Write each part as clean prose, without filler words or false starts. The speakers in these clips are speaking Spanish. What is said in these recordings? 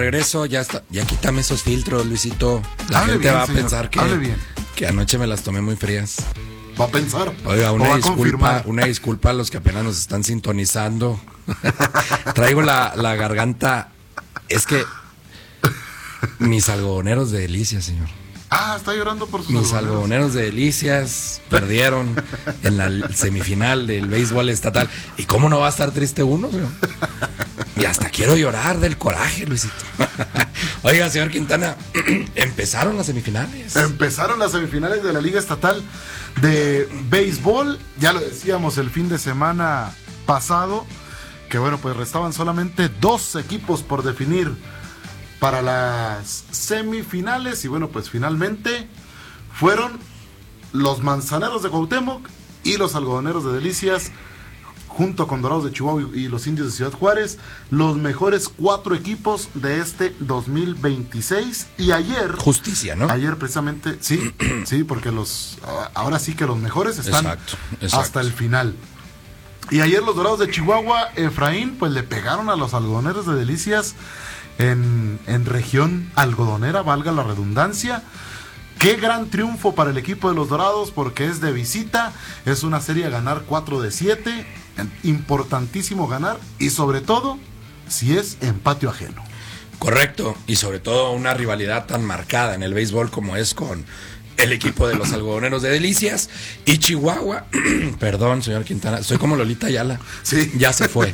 Regreso, ya está. Ya quítame esos filtros, Luisito. La Hable gente bien, va a señor. pensar que anoche me las tomé muy frías. Va a pensar. Oiga, o va a confirmar. una disculpa a los que apenas nos están sintonizando. Traigo la garganta. Es que mis algodoneros de Delicias, señor. Está llorando por sus Mis algodoneros de Delicias perdieron en la semifinal del béisbol estatal. ¿Y cómo no va a estar triste uno, señor? Y hasta quiero llorar del coraje, Luisito. Oiga, señor Quintana, empezaron las semifinales. Empezaron las semifinales de la Liga Estatal de Béisbol. Ya lo decíamos el fin de semana pasado, que bueno, pues restaban solamente 2 equipos por definir para las semifinales. Y bueno, pues finalmente fueron los Manzaneros de Cuauhtémoc y los Algodoneros de Delicias, junto con Dorados de Chihuahua y los Indios de Ciudad Juárez, los mejores 4 equipos de este 2026. Y ayer... Justicia, ¿no? Ayer precisamente, sí, sí, porque ahora sí que los mejores están exacto. hasta el final. Y ayer los Dorados de Chihuahua, Efraín, pues le pegaron a los Algodoneros de Delicias en región algodonera, valga la redundancia. Qué gran triunfo para el equipo de los Dorados, porque es de visita, es una serie a ganar 4 de 7, importantísimo ganar, y sobre todo si es en patio ajeno. Correcto, y sobre todo una rivalidad tan marcada en el béisbol como es con el equipo de los Algodoneros de Delicias y Chihuahua. Perdón, señor Quintana, soy como Lolita Ayala. Sí. Ya se fue.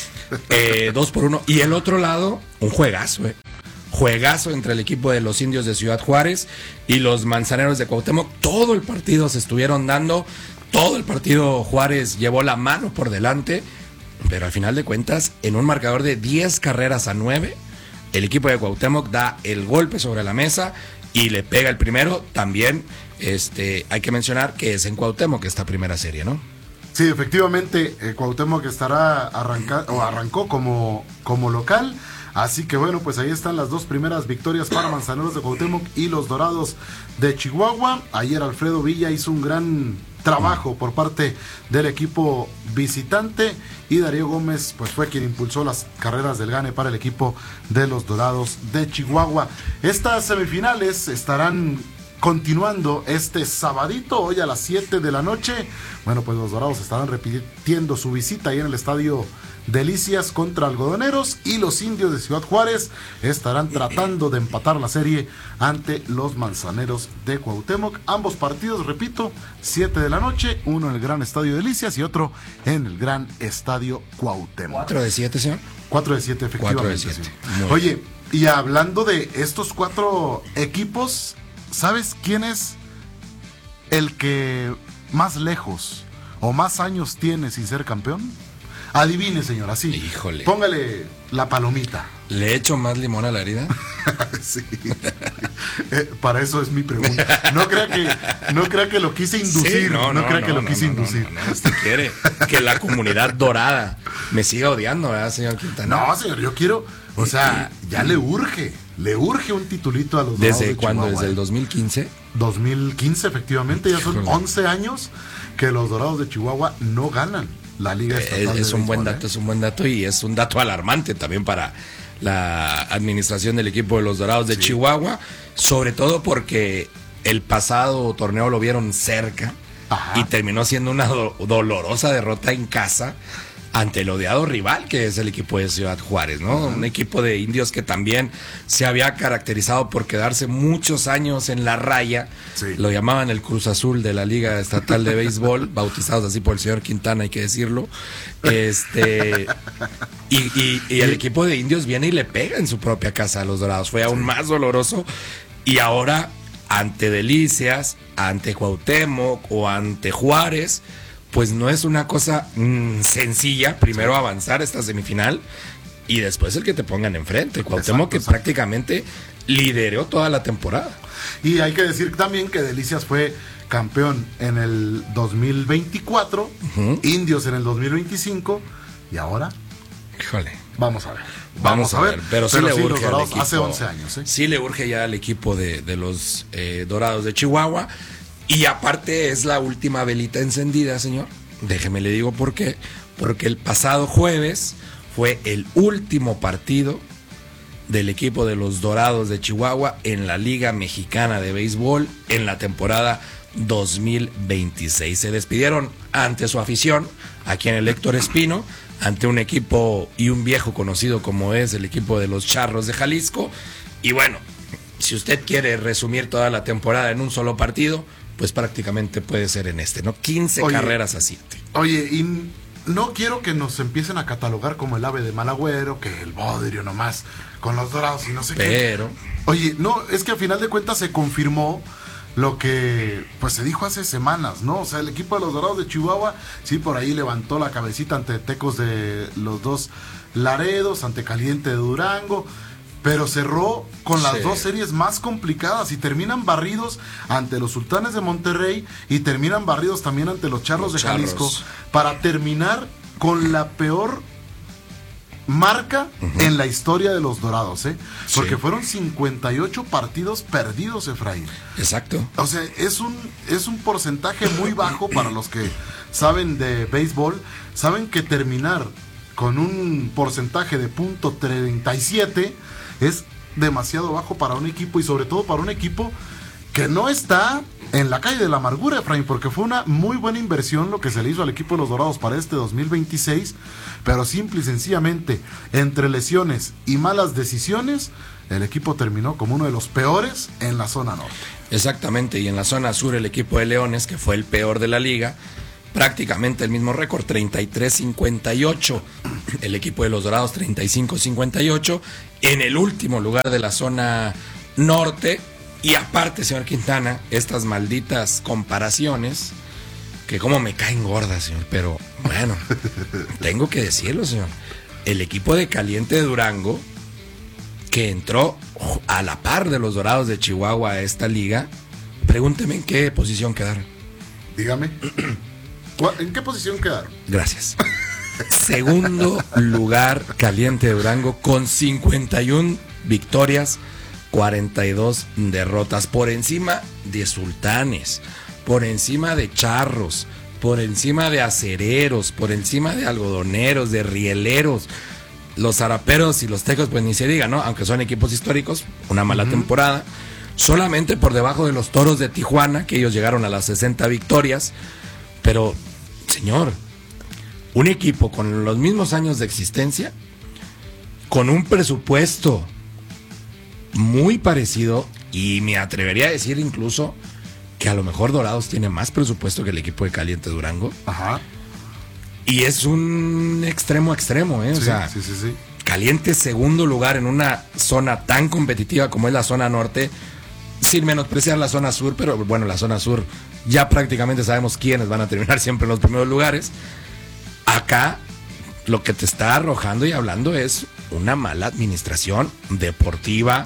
2-1. Y el otro lado, un juegazo, Juegazo entre el equipo de los Indios de Ciudad Juárez y los Manzaneros de Cuauhtémoc. Todo el partido se estuvieron dando, todo el partido Juárez llevó la mano por delante, pero al final de cuentas, en un marcador de 10-9, el equipo de Cuauhtémoc da el golpe sobre la mesa y le pega el primero. También hay que mencionar que es en Cuauhtémoc esta primera serie, ¿no? Sí, efectivamente, Cuauhtémoc arrancó como local. Así que bueno, pues ahí están las 2 primeras victorias para Manzaneros de Cuauhtémoc y los Dorados de Chihuahua. Ayer Alfredo Villa hizo un gran trabajo por parte del equipo visitante, y Darío Gómez pues fue quien impulsó las carreras del gane para el equipo de los Dorados de Chihuahua. Estas semifinales estarán continuando este sabadito, hoy a las 7 de la noche. Bueno, pues los Dorados estarán repitiendo su visita ahí en el estadio Delicias contra Algodoneros, y los Indios de Ciudad Juárez estarán tratando de empatar la serie ante los Manzaneros de Cuauhtémoc. Ambos partidos, repito, 7 de la noche, uno en el Gran Estadio Delicias y otro en el Gran Estadio Cuauhtémoc. 4 de 7, señor. 4 de 7, efectivamente. 4 de 7. Sí. Oye, y hablando de estos 4 equipos, ¿sabes quién es el que más lejos o más años tiene sin ser campeón? Adivine, señor, así. Híjole. Póngale la palomita. ¿Le echo más limón a la herida? Sí. Para eso es mi pregunta. No crea que lo quise inducir. Sí, no crea que lo quise inducir. No, usted quiere que la comunidad dorada me siga odiando, ¿verdad, señor Quintana? No, señor, yo quiero, o sea, ya le urge un titulito a los Dorados de ¿Desde cuándo? Chihuahua. ¿Desde el 2015? 2015, efectivamente, ya son 11 años que los Dorados de Chihuahua no ganan la Liga Estatal. Es un buen dato, es un buen dato, y es un dato alarmante también para la administración del equipo de los Dorados de Chihuahua, sobre todo porque el pasado torneo lo vieron cerca. Ajá. Y terminó siendo una dolorosa derrota en casa ante el odiado rival que es el equipo de Ciudad Juárez, ¿no? Un equipo de Indios que también se había caracterizado por quedarse muchos años en la raya. Sí. Lo llamaban el Cruz Azul de la Liga Estatal de Béisbol, bautizados así por el señor Quintana, hay que decirlo. Y el equipo de Indios viene y le pega en su propia casa a los Dorados. Fue aún más doloroso. Y ahora, ante Delicias, ante Cuauhtémoc o ante Juárez, pues no es una cosa sencilla, primero avanzar esta semifinal y después el que te pongan enfrente. Cuauhtémoc, que prácticamente lideró toda la temporada. Y hay que decir también que Delicias fue campeón en el 2024, Indios en el 2025, y ahora, híjole, vamos a ver. Vamos a ver, pero sí le urge al equipo. Hace 11 años, ¿eh? Sí le urge ya al equipo de los Dorados de Chihuahua. Y aparte es la última velita encendida, señor. Déjeme le digo por qué. Porque el pasado jueves fue el último partido del equipo de los Dorados de Chihuahua en la Liga Mexicana de Béisbol en la temporada 2026. Se despidieron ante su afición, aquí en el Héctor Espino, ante un equipo y un viejo conocido como es el equipo de los Charros de Jalisco. Y bueno, si usted quiere resumir toda la temporada en un solo partido, pues prácticamente puede ser en este, ¿no? 15 carreras a 7. Oye, y no quiero que nos empiecen a catalogar como el ave de mal agüero, que el bodrio nomás, con los Dorados y no sé Pero... qué. Oye, no, es que al final de cuentas se confirmó lo que pues se dijo hace semanas, ¿no? O sea, el equipo de los Dorados de Chihuahua, sí, por ahí levantó la cabecita ante Tecos de los dos Laredos, ante Caliente de Durango, pero cerró con las dos series más complicadas y terminan barridos ante los Sultanes de Monterrey y terminan barridos también ante los Charros de Jalisco, para terminar con la peor marca en la historia de los Dorados, porque fueron 58 partidos perdidos, Efraín. Exacto. O sea, es un porcentaje muy bajo para los que saben de béisbol. Saben que terminar con un porcentaje de .37 es demasiado bajo para un equipo, y sobre todo para un equipo que no está en la calle de la amargura, Efraín, porque fue una muy buena inversión lo que se le hizo al equipo de los Dorados para este 2026, pero simple y sencillamente, entre lesiones y malas decisiones, el equipo terminó como uno de los peores en la zona norte. Exactamente, y en la zona sur el equipo de Leones, que fue el peor de la liga, prácticamente el mismo récord, 33-58. El equipo de los Dorados, 35-58. En el último lugar de la zona norte. Y aparte, señor Quintana, estas malditas comparaciones, que como me caen gordas, señor, pero bueno, tengo que decirlo, señor. El equipo de Caliente de Durango, que entró a la par de los Dorados de Chihuahua a esta liga, pregúnteme en qué posición quedaron. Dígame. ¿En qué posición quedaron? Gracias. Segundo lugar, Caliente de Durango, con 51 victorias, 42 derrotas, por encima de Sultanes, por encima de Charros, por encima de Acereros, por encima de Algodoneros, de Rieleros. Los Zaraperos y los Tecos, pues ni se diga, ¿no? Aunque son equipos históricos, una mala temporada. Solamente por debajo de los Toros de Tijuana, que ellos llegaron a las 60 victorias. Pero, señor, un equipo con los mismos años de existencia, con un presupuesto muy parecido, y me atrevería a decir incluso que a lo mejor Dorados tiene más presupuesto que el equipo de Caliente Durango. Ajá. Y es un extremo, ¿eh? O sea, sí. Caliente segundo lugar en una zona tan competitiva como es la zona norte, sin menospreciar la zona sur, pero bueno, la zona sur ya prácticamente sabemos quiénes van a terminar siempre en los primeros lugares. Acá lo que te está arrojando y hablando es una mala administración deportiva,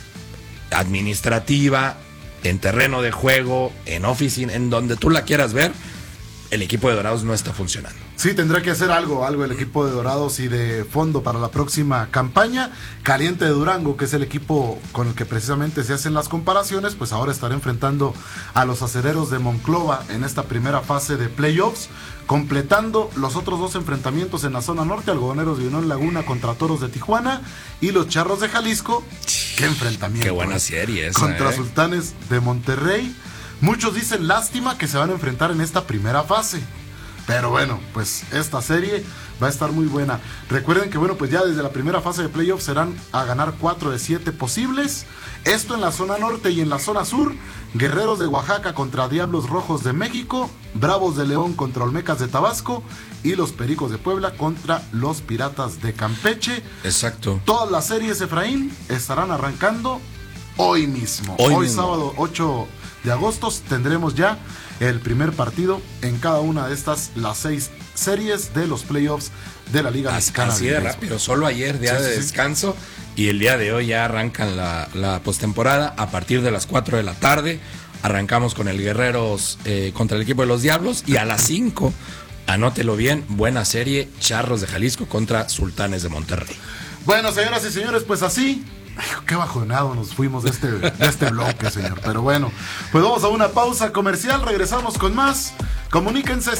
administrativa, en terreno de juego, en oficina, en donde tú la quieras ver. El equipo de Dorados no está funcionando. Sí, tendrá que hacer algo el equipo de Dorados, y de fondo para la próxima campaña. Caliente de Durango, que es el equipo con el que precisamente se hacen las comparaciones, pues ahora estará enfrentando a los Acereros de Monclova en esta primera fase de playoffs, completando los otros dos enfrentamientos en la zona norte: Algodoneros de Unión Laguna contra Toros de Tijuana y los Charros de Jalisco. ¡Qué enfrentamiento! ¡Qué buena serie esa! Contra Sultanes de Monterrey. Muchos dicen lástima que se van a enfrentar en esta primera fase, pero bueno, pues esta serie va a estar muy buena. Recuerden que bueno, pues ya desde la primera fase de playoffs serán a ganar 4 de 7 posibles. Esto en la zona norte, y en la zona sur, Guerreros de Oaxaca contra Diablos Rojos de México, Bravos de León contra Olmecas de Tabasco y los Pericos de Puebla contra los Piratas de Campeche. Exacto. Todas las series, Efraín, estarán arrancando hoy mismo. Hoy mismo. Sábado 8 de agosto tendremos ya el primer partido en cada una de estas, las 6 series de los playoffs de la Liga Mexicana. Así de rápido, solo ayer día de descanso, y el día de hoy ya arrancan la postemporada a partir de las 4 de la tarde. Arrancamos con el Guerreros contra el equipo de los Diablos, y a las 5, anótelo bien, buena serie, Charros de Jalisco contra Sultanes de Monterrey. Bueno, señoras y señores, pues así, qué bajonado nos fuimos de este bloque, señor. Pero bueno, pues vamos a una pausa comercial, regresamos con más Comuníquense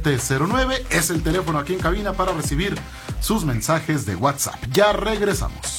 614-295-1709. Es el teléfono aquí en cabina para recibir sus mensajes de WhatsApp. Ya regresamos.